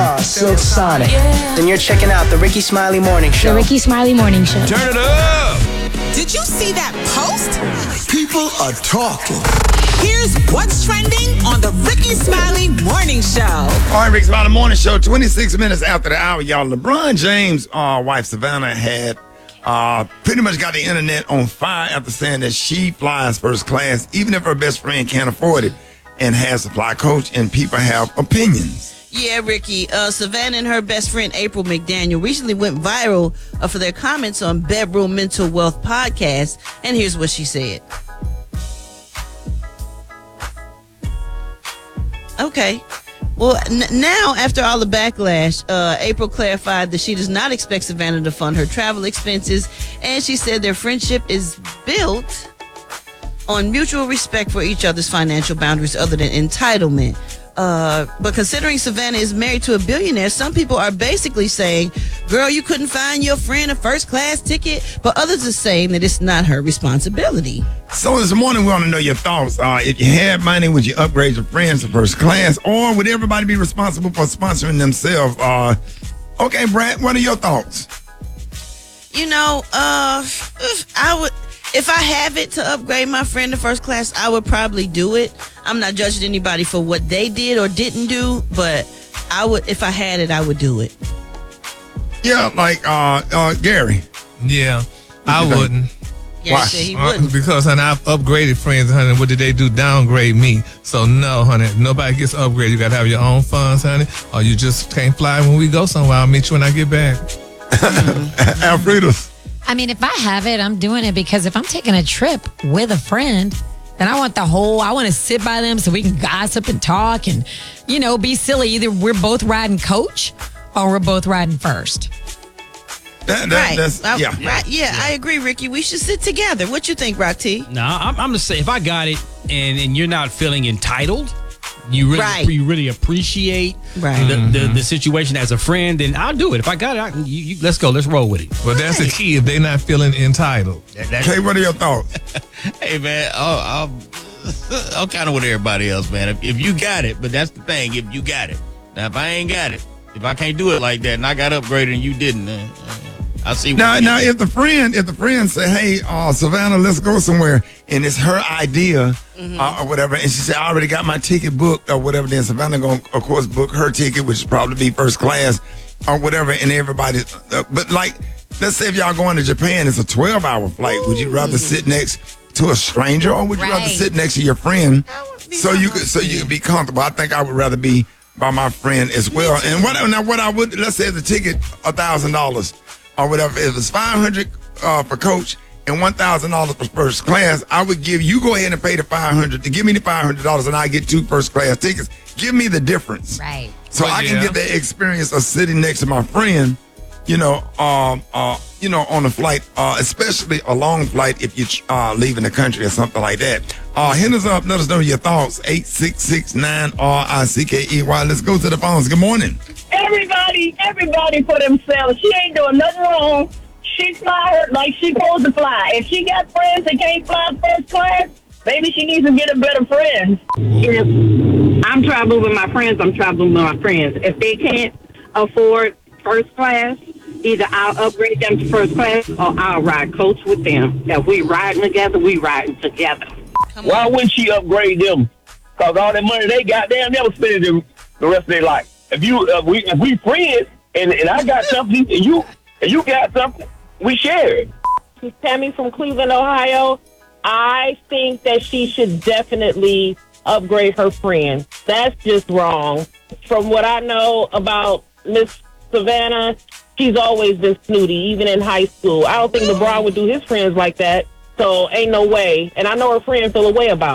Silk Sonic. Then you're checking out the Ricky Smiley Morning Show. The Ricky Smiley Morning Show. Turn it up! Did you see that post? People are talking. Here's what's trending on the Ricky Smiley Morning Show. All right, Ricky Smiley Morning Show, 26 minutes after the hour, y'all. LeBron James' wife, Savannah, had pretty much got the internet on fire after saying that she flies first class, even if her best friend can't afford it, and has a fly coach, and people have opinions. Yeah, Ricky. Savannah and her best friend April McDaniel recently went viral for their comments on Bedroom Mental Wealth podcast, and here's what she said. Okay. Well, now, after all the backlash, April clarified that she does not expect Savannah to fund her travel expenses, and she said their friendship is built on mutual respect for each other's financial boundaries other than entitlement. But considering Savannah is married to a billionaire, some people are basically saying, girl, you couldn't find your friend a first-class ticket, but others are saying that it's not her responsibility. So this morning, we want to know your thoughts. If you had money, would you upgrade your friends to first class, or would everybody be responsible for sponsoring themselves? Okay, Brad, what are your thoughts? You know, if I have it to upgrade my friend to first class, I would probably do it. I'm not judging anybody for what they did or didn't do, but I would, if I had it, I would do it. Yeah, like Gary. Yeah, I wouldn't. Gary said he wouldn't. Because, honey, I've upgraded friends, honey. What did they do? Downgrade me. So, no, honey, nobody gets upgraded. You got to have your own funds, honey, or you just can't fly when we go somewhere. I'll meet you when I get back. Alfredo. I mean, if I have it, I'm doing it because if I'm taking a trip with a friend, then I want to sit by them so we can gossip and talk and, be silly. Either we're both riding coach or we're both riding first. Right. Right. Yeah, I agree, Ricky. We should sit together. What you think, Rock T? No, I'm going to say if I got it and you're not feeling entitled, you really appreciate the situation as a friend, then I'll do it. If I got it, let's go. Let's roll with it. Well, that's the key. If they're not feeling entitled. Hey, what are your thoughts? Hey, man, I'm kind of with everybody else, man. If you got it, but that's the thing. If you got it. Now, if I ain't got it, if I can't do it like that and I got upgraded and you didn't, I see. Now, if the friend say, "Hey, Savannah, let's go somewhere," and it's her idea or whatever, and she said, "I already got my ticket booked" or whatever, then Savannah gonna, of course, book her ticket, which would probably be first class or whatever, and everybody. But like, let's say if y'all going to Japan, it's a 12-hour flight. Would you rather sit next to a stranger, or would you rather sit next to your friend so you could be comfortable? I think I would rather be by my friend as well. And what I would, let's say the ticket $1,000. Or whatever, if it's $500 for coach and $1,000 for first class, I would give you go ahead and pay the $500 to give me the $500, and I get 2 first class tickets. Give me the difference, right? So I can get the experience of sitting next to my friend, on a flight, especially a long flight if you're leaving the country or something like that. Hit us up, let us know your thoughts. 866-9-RICKEY. Let's go to the phones. Good morning. Everybody for themselves. She ain't doing nothing wrong. She fly her like she supposed to fly. If she got friends that can't fly first class, maybe she needs to get a better friend. If I'm traveling with my friends, I'm traveling with my friends. If they can't afford first class, either I'll upgrade them to first class or I'll ride coach with them. If we riding together, we riding together. Why wouldn't she upgrade them? Because all that money they got, they'll never spend it the rest of their life. If we friends and I got something and you got something, we share it. She's Tammy from Cleveland, Ohio. I think that she should definitely upgrade her friend. That's just wrong. From what I know about Miss Savannah, she's always been snooty, even in high school. I don't think LeBron would do his friends like that. So ain't no way. And I know her friends feel a way about it.